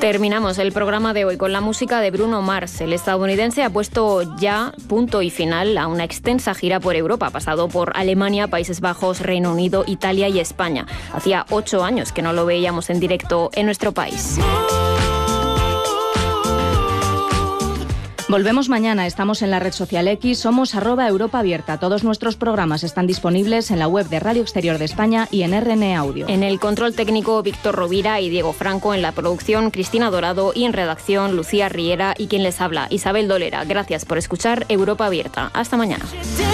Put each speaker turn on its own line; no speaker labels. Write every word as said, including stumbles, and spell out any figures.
Terminamos el programa de hoy con la música de Bruno Mars. El estadounidense ha puesto ya punto y final a una extensa gira por Europa. Ha pasado por Alemania, Países Bajos, Reino Unido, Italia y España. Hacía ocho años que no lo veíamos en directo en nuestro país.
Volvemos mañana, estamos en la red social X, somos arroba Europa Abierta. Todos nuestros programas están disponibles en la web de Radio Exterior de España y en R N Audio.
En el control técnico, Víctor Rovira y Diego Franco. En la producción, Cristina Dorado. Y en redacción, Lucía Riera y quien les habla, Isabel Dolera. Gracias por escuchar Europa Abierta. Hasta mañana.